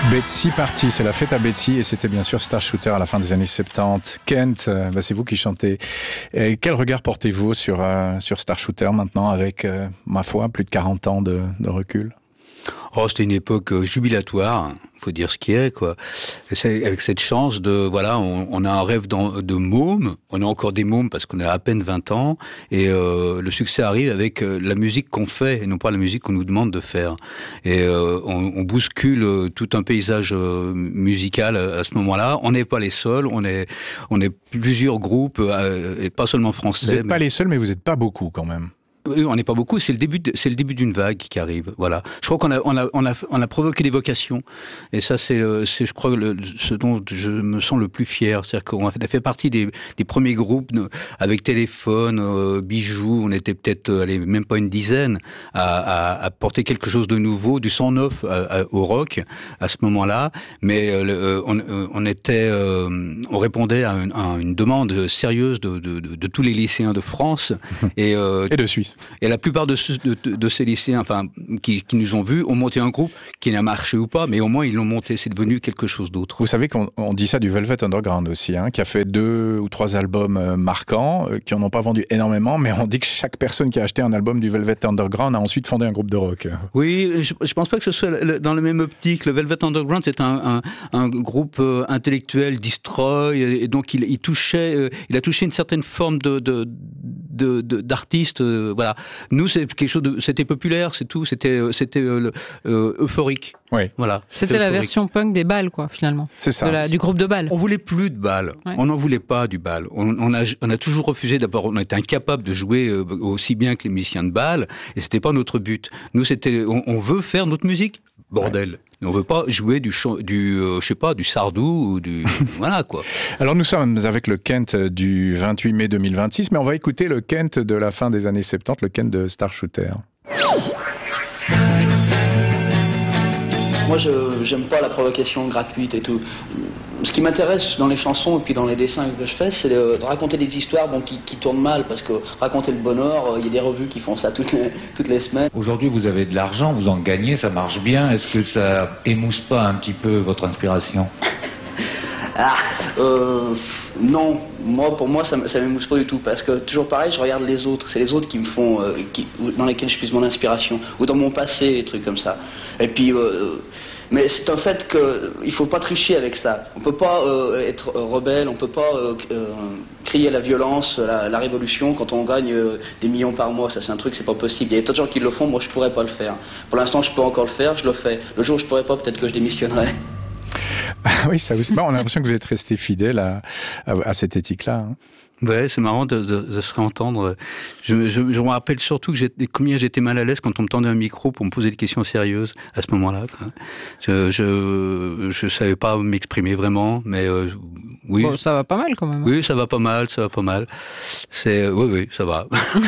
Betsy Party, c'est la fête à Betsy et c'était bien sûr Star Shooter à la fin des années 70. Kent, c'est vous qui chantez. Et quel regard portez-vous sur Star Shooter maintenant avec, ma foi, plus de 40 ans de recul? Oh, c'était une époque jubilatoire, faut dire ce qui est, quoi. Et c'est avec cette chance de, voilà, on a un rêve de môme, on a encore des mômes parce qu'on a à peine 20 ans, et le succès arrive avec la musique qu'on fait, et non pas la musique qu'on nous demande de faire. Et on bouscule tout un paysage musical à ce moment-là. On n'est pas les seuls, on est plusieurs groupes, et pas seulement français. Vous n'êtes pas les seuls, mais vous n'êtes pas beaucoup quand même. Oui, on n'est pas beaucoup. C'est le début d'une vague qui arrive. Voilà. Je crois qu'on a provoqué des vocations. Et ça, c'est je crois, ce dont je me sens le plus fier. C'est-à-dire qu'on a fait partie des premiers groupes avec téléphone, bijoux. On était peut-être, même pas une dizaine à porter quelque chose de nouveau, du sang neuf au rock à ce moment-là. Mais on répondait à une demande sérieuse de tous les lycéens de France et de Suisse. Et la plupart de ces lycéens, enfin, qui nous ont vus, ont monté un groupe qui n'a marché ou pas, mais au moins ils l'ont monté. C'est devenu quelque chose d'autre. Vous savez qu'on dit ça du Velvet Underground aussi, qui a fait 2 ou 3 albums marquants, qui n'en ont pas vendu énormément, mais on dit que chaque personne qui a acheté un album du Velvet Underground a ensuite fondé un groupe de rock. Oui, je pense pas que ce soit dans la même optique. Le Velvet Underground, c'est un groupe intellectuel, destroy, et donc il a touché une certaine forme d'artiste. Voilà. Nous, c'est quelque chose c'était populaire, c'est tout. C'était euphorique. Oui. Voilà. C'était la version punk des balles, quoi, finalement. C'est ça. Du groupe de balles. On voulait plus de balles. Ouais. On n'en voulait pas du bal. On a toujours refusé. D'abord, on était incapable de jouer aussi bien que les musiciens de balles, et c'était pas notre but. Nous, on veut faire notre musique. Bordel. Ouais. On veut pas jouer du Sardou ou du voilà quoi. Alors nous sommes avec le Kent du 28 mai 2026, mais on va écouter le Kent de la fin des années 70, le Kent de Star Shooter. Moi, j'aime pas la provocation gratuite et tout. Ce qui m'intéresse dans les chansons et puis dans les dessins que je fais, c'est de raconter des histoires qui tournent mal, parce que raconter le bonheur, il y a des revues qui font ça toutes les semaines. Aujourd'hui, vous avez de l'argent, vous en gagnez, ça marche bien. Est-ce que ça émousse pas un petit peu votre inspiration ? Non, pour moi ça m'émousse pas du tout, parce que toujours pareil, je regarde les autres, c'est les autres qui me font, dans lesquels je puise mon inspiration, ou dans mon passé, des trucs comme ça. Et puis, mais c'est un fait qu'il faut pas tricher avec ça. On peut pas être rebelle, on peut pas crier la violence, la révolution quand on gagne des millions par mois. Ça, c'est un truc, c'est pas possible. Il y a d'autres gens qui le font, moi je pourrais pas le faire. Pour l'instant, je peux encore le faire, je le fais. Le jour où je pourrais pas, peut-être que je démissionnerai. Oui, ça aussi. On a l'impression que vous êtes resté fidèle à cette éthique-là. Ouais, c'est marrant de se réentendre. Je me rappelle surtout combien j'étais mal à l'aise quand on me tendait un micro pour me poser des questions sérieuses à ce moment-là. Je savais pas m'exprimer vraiment, mais oui. Bon, ça va pas mal quand même. Oui, ça va pas mal. Oui, ça va.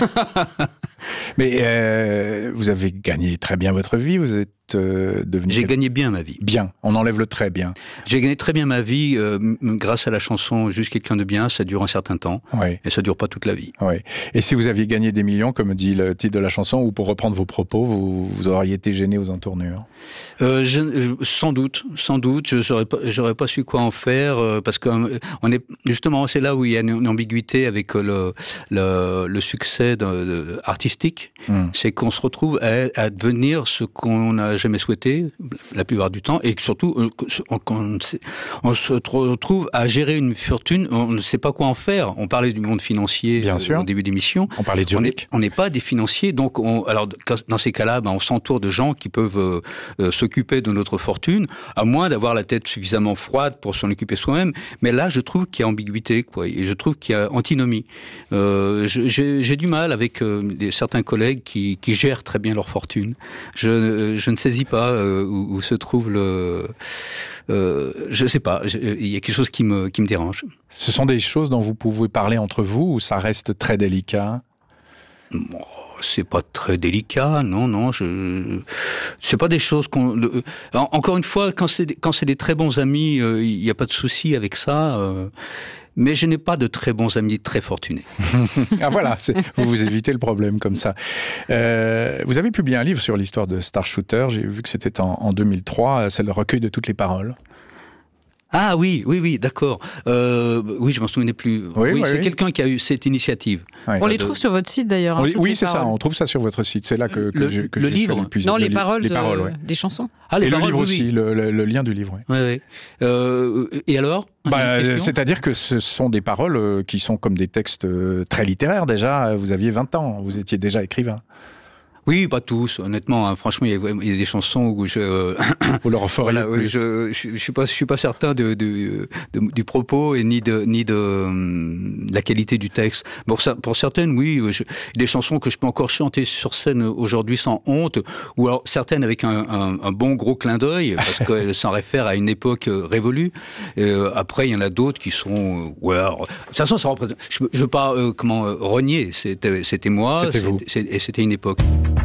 Mais vous avez gagné très bien votre vie, vous êtes devenu... J'ai gagné bien ma vie. Bien, on enlève le très bien. J'ai gagné très bien ma vie grâce à la chanson Juste quelqu'un de bien, ça dure un certain temps, oui. Et ça dure pas toute la vie. Oui. Et si vous aviez gagné des millions, comme dit le titre de la chanson, ou pour reprendre vos propos, vous auriez été gêné aux entournures? Sans doute, j'aurais pas su quoi en faire, parce que justement, c'est là où il y a une ambiguïté avec le succès artistique, c'est qu'on se retrouve à devenir ce qu'on n'a jamais souhaité la plupart du temps, et surtout on se retrouve à gérer une fortune, on ne sait pas quoi en faire. On parlait du monde financier au début d'émission. On parlait de Zurich. On n'est pas des financiers, donc alors dans ces cas-là, on s'entoure de gens qui peuvent s'occuper de notre fortune, à moins d'avoir la tête suffisamment froide pour s'en occuper soi-même. Mais là, je trouve qu'il y a ambiguïté, quoi, et je trouve qu'il y a antinomie. J'ai du mal avec certains collègues qui gèrent très bien leur fortune. Je ne saisis pas où se trouve je sais pas, il y a quelque chose qui me dérange. Ce sont des choses dont vous pouvez parler entre vous, ou ça reste très délicat? Bon, c'est pas très délicat, non, c'est pas des choses encore une fois, quand c'est des très bons amis, il y a pas de souci avec ça. Mais je n'ai pas de très bons amis très fortunés. Ah voilà, vous évitez le problème comme ça. Vous avez publié un livre sur l'histoire de Star Shooter, j'ai vu que c'était en 2003, c'est le recueil de toutes les paroles. Ah oui, d'accord. Oui, je m'en souvenais plus. Oui, c'est quelqu'un qui a eu cette initiative. Ouais. On les trouve sur votre site d'ailleurs. Oui, c'est ça, on trouve ça sur votre site. C'est là que le livre. Non, les paroles des chansons. Ah, et paroles, le livre aussi, le lien du livre. Oui. Et alors c'est-à-dire que ce sont des paroles qui sont comme des textes très littéraires déjà. Vous aviez 20 ans, vous étiez déjà écrivain. Oui, pas tous, honnêtement. Franchement, il y a des chansons où vous leur feriez plus. Je suis pas certain du propos et ni de la qualité du texte. Pour certaines, oui, des chansons que je peux encore chanter sur scène aujourd'hui sans honte, ou alors certaines avec un bon gros clin d'œil parce qu'elles s'en réfèrent à une époque révolue. Après, il y en a d'autres qui sont, de toute façon, ça représente. Je veux pas renier. C'était moi, c'était vous, et c'était une époque.